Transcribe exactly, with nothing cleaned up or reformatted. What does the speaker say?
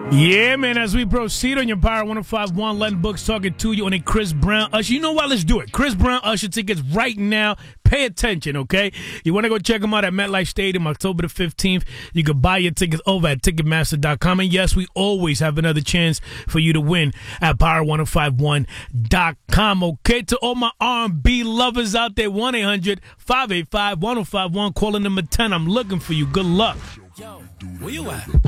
Yeah, man, as we proceed on your Power one oh five point one, Len Books talking to you on a Chris Brown Usher. You know what? Let's do it. Chris Brown Usher tickets right now. Pay attention, okay? You want to go check him out at MetLife Stadium October the fifteenth. You can buy your tickets over at Ticketmaster dot com. And yes, we always have another chance for you to win at Power one oh five one dot com, okay? To all my R and B lovers out there, one eight hundred five eight five one oh five one, calling number ten. I'm looking for you. Good luck. Yo, where you at?